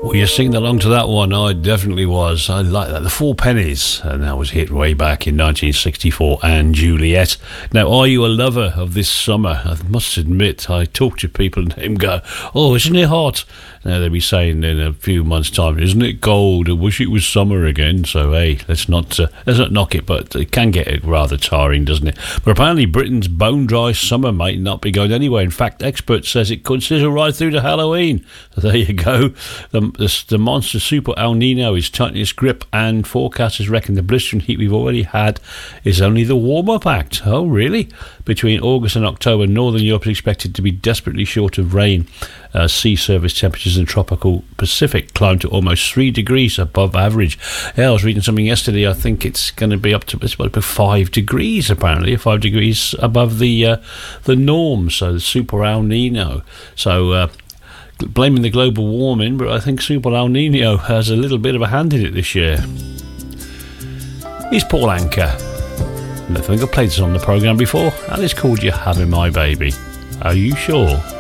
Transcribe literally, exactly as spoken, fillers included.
Well, you're singing along to that one. I definitely was. I like that. The Four Pennies. And that was hit way back in nineteen sixty-four. And Juliet. Now, are you a lover of this summer? I must admit, I talk to people and they go, oh, isn't it hot? Now, they'll be saying in a few months' time, isn't it cold? I wish it was summer again. So, hey, let's not, uh, let's not knock it, but it can get rather tiring, doesn't it? But apparently Britain's bone-dry summer might not be going anywhere. In fact, experts says it could sizzle right through to Halloween. So there you go. The, the, the monster Super El Nino is tightening its grip, and forecasters reckon the blistering heat we've already had is only the warm-up act. Oh, really? Between August and October, Northern Europe is expected to be desperately short of rain. Uh, sea surface temperatures in the tropical Pacific climb to almost three degrees above average. Yeah, I was reading something yesterday. I think it's going to be up to it's about five degrees, apparently, five degrees above the uh, the norm. So the Super El Nino. So uh, blaming the global warming, but I think Super El Nino has a little bit of a hand in it this year. He's Paul Anka. I think I've played this on the programme before, and it's called You're Having My Baby. Are you sure?